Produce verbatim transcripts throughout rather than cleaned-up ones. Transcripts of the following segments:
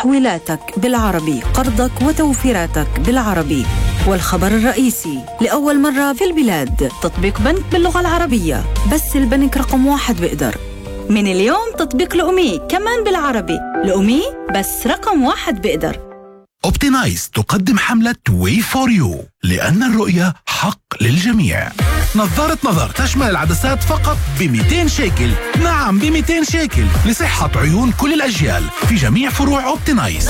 تحويلاتك بالعربي، قرضك وتوفيراتك بالعربي. والخبر الرئيسي: لأول مرة في البلاد تطبيق بنك باللغة العربية، بس البنك رقم واحد بيقدر. من اليوم تطبيق لأمي كمان بالعربي، لأمي بس رقم واحد بيقدر. أوبتينايز تقدم حملة واي فور يو، لأن الرؤية حق للجميع. نظارة نظر تشمل العدسات فقط ب مئتين شيكل. نعم ب مئتين شيكل لصحة عيون كل الأجيال في جميع فروع أوبتينايز.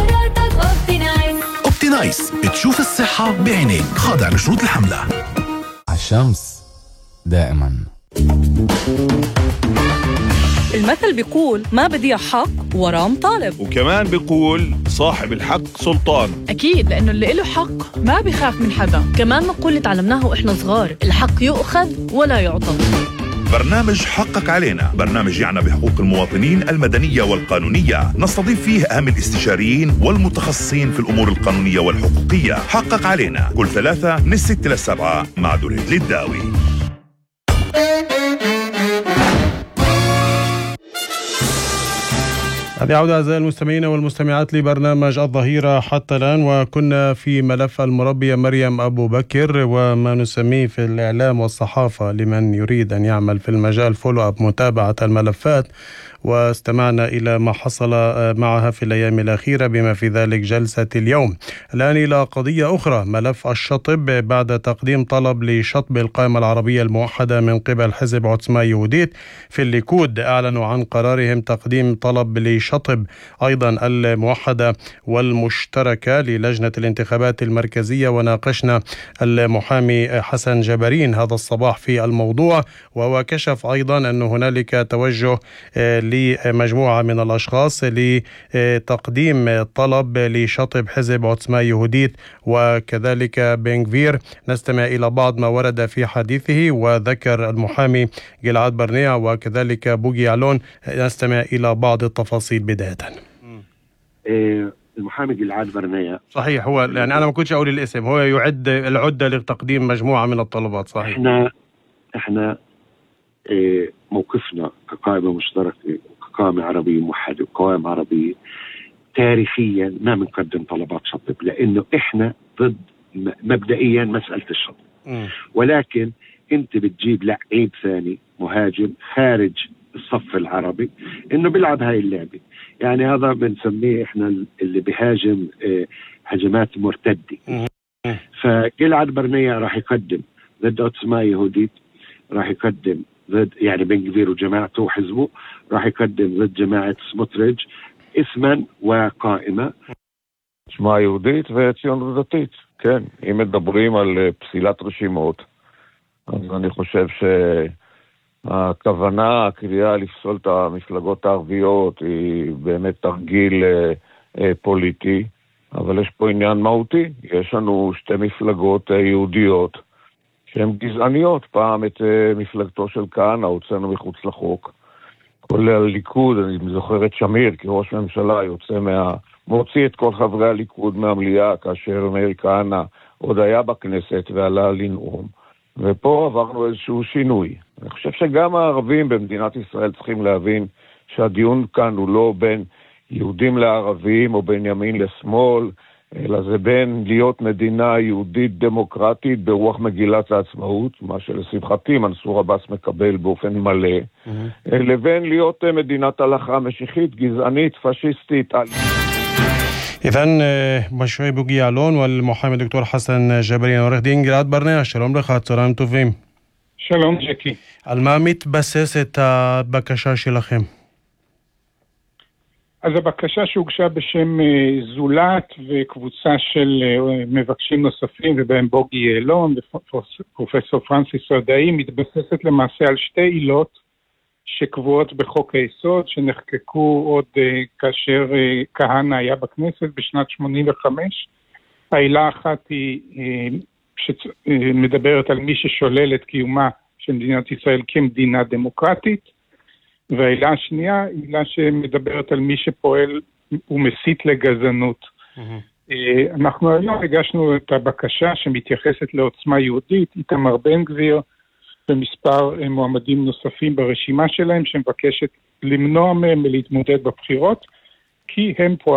أوبتينايز بتشوف الصحة بعينيك، خاضع لشروط الحملة. الشمس دائما. المثل بيقول ما بدي حق ورام طالب، وكمان بيقول صاحب الحق سلطان. أكيد، لأنه اللي له حق ما بيخاف من حدا. كمان نقول اللي تعلمناه وإحنا صغار: الحق يؤخذ ولا يعطى. برنامج حقك علينا، برنامج يعنى بحقوق المواطنين المدنية والقانونية، نستضيف فيه أهم الاستشاريين والمتخصصين في الأمور القانونية والحقوقية. حقك علينا كل ثلاثة من الستة للسبعة مع دريد للداوي. هذه عودة أعزائي المستمعين والمستمعات لبرنامج الظهيرة حتى الآن، وكنا في ملف المربية مريم أبو بكر وما نسميه في الإعلام والصحافة لمن يريد أن يعمل في المجال فولو أب، متابعة الملفات، واستمعنا إلى ما حصل معها في الأيام الأخيرة بما في ذلك جلسة اليوم. الآن إلى قضية أخرى، ملف الشطب. بعد تقديم طلب لشطب القائمة العربية الموحدة من قبل حزب عوتسما يهوديت في الليكود، أعلنوا عن قرارهم تقديم طلب لشطب أيضا الموحدة والمشتركة للجنة الانتخابات المركزية. وناقشنا المحامي حسن جبرين هذا الصباح في الموضوع، وهو كشف أيضا أن هنالك توجه لمجموعة من الأشخاص لتقديم طلب لشطب حزب عوتسما يهوديت وكذلك بنغفير. نستمع إلى بعض ما ورد في حديثه، وذكر المحامي جلعاد برنيع وكذلك بوغي يعلون. نستمع إلى بعض التفاصيل بداية. المحامي جلعاد برنيع صحيح، هو يعني أنا ما كنتش أقول الاسم، هو يعد العدة لتقديم مجموعة من الطلبات. صحيح. احنا احنا موقفنا كقائمة مشتركة وكقائمة عربية موحدة وقوائم عربية تاريخيا ما بنقدم طلبات شطب، لأنه إحنا ضد مبدئيا مسألة الشطب. ولكن أنت بتجيب لعيب ثاني مهاجم خارج الصف العربي إنه بيلعب هاي اللعبة، يعني هذا بنسميه إحنا اللي بيهاجم هجمات مرتدة. فجلعاد برنيع راح يقدم ضد عوتسما يهوديت، راح يقدم ضد يعني بنغفير وجماعته وحزبه، راح يقدم ضد جماعة سموتريج اسما وقائمة. עוצמה יהודית וציונות דתית. כן, אם מדברים על פסילת רשימות, אז אני חושב שהכוונה, הקריאה לפסול את המפלגות הערביות היא באמת תרגיל אה, פוליטי, אבל יש פה עניין מהותי. יש לנו שתי מפלגות יהודיות שהן גזעניות. פעם את מפלגתו של כהנא הוצאנו מחוץ לחוק, כולל הליכוד, אני זוכר את שמיר כראש ממשלה יוצא מה... מוציא את כל חברי הליכוד מהמליאה כאשר מאיר כהנא עוד היה בכנסת ועלה לנאום, ופה עברנו איזשהו שינוי. אני חושב שגם הערבים במדינת ישראל צריכים להבין שהדיון כאן הוא לא בין יהודים לערבים או בין ימין לשמאל, אלא זה בין להיות מדינה יהודית דמוקרטית ברוח מגילת העצמאות, מה שלשמחתי מנסור עבאס מקבל באופן מלא, mm-hmm. לבין להיות מדינת הלכה משיחית, גזענית, פשיסטית. إذن مشروع بوغي يعلون والمحامي دكتور حسن جبرين. עורך דין גלעד ברנע, שלום לך, צהריים טובים. שלום ג'קי. על מה מתבססת הבקשה שלכם? אז הבקשה שהוגשה בשם זולת וקבוצה של מבקשים נוספים, ובהם בוגי יעלון ופרופסור פרנסיס ודאי, מתבססת למעשה על שתי עילות שקבועות בחוק היסוד, שנחקקו עוד כאשר כהנא היה בכנסת בשנת שמונים וחמש. העילה האחת היא שמדברת על מי ששולל את קיומה של מדינת ישראל כמדינה דמוקרטית, והעילה השנייה היא עילה שמדברת על מי שפועל ומסית לגזענות. Mm-hmm. אנחנו היום הגשנו את הבקשה שמתייחסת לעוצמה יהודית, איתמר בן גביר, ומספר מועמדים נוספים ברשימה שלהם, שמבקשת למנוע מהם להתמודד בבחירות, כי הם פועלים